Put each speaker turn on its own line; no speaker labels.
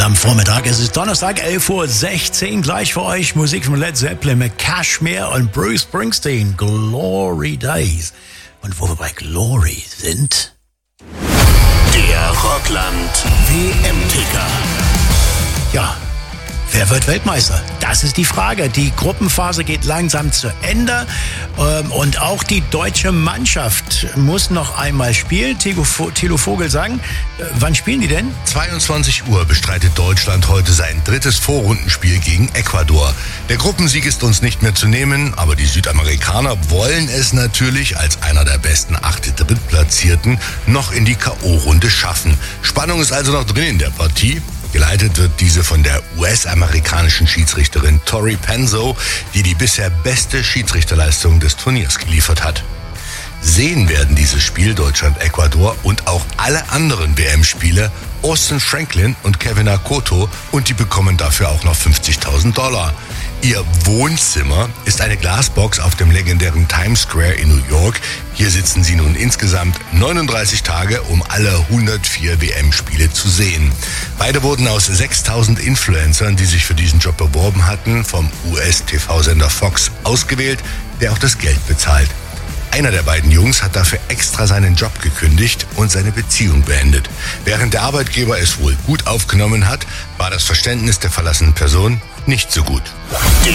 am Vormittag. Es ist Donnerstag, 11:16 Uhr. Gleich für euch Musik von Led Zeppelin mit Kashmir und Bruce Springsteen. Glory Days. Und wo wir bei Glory sind...
Der Rockland WM-Ticker.
Ja, wer wird Weltmeister? Das ist die Frage. Die Gruppenphase geht langsam zu Ende. Und auch die deutsche Mannschaft muss noch einmal spielen. Thilo Vogel sagen, wann spielen die denn?
22 Uhr bestreitet Deutschland heute sein drittes Vorrundenspiel gegen Ecuador. Der Gruppensieg ist uns nicht mehr zu nehmen, aber die Südamerikaner wollen es natürlich als einer der besten 8 Drittplatzierten noch in die K.O.-Runde schaffen. Spannung ist also noch drin in der Partie. Geleitet wird diese von der US-amerikanischen Schiedsrichterin Tori Penzo, die die bisher beste Schiedsrichterleistung des Turniers geliefert hat. Sehen werden dieses Spiel Deutschland-Ecuador und auch alle anderen WM-Spiele Austin Franklin und Kevin Akoto, und die bekommen dafür auch noch $50.000. Ihr Wohnzimmer ist eine Glasbox auf dem legendären Times Square in New York. Hier sitzen sie nun insgesamt 39 Tage, um alle 104 WM-Spiele zu sehen. Beide wurden aus 6.000 Influencern, die sich für diesen Job beworben hatten, vom US-TV-Sender Fox ausgewählt, der auch das Geld bezahlt. Einer der beiden Jungs hat dafür extra seinen Job gekündigt und seine Beziehung beendet. Während der Arbeitgeber es wohl gut aufgenommen hat, war das Verständnis der verlassenen Person nicht so gut.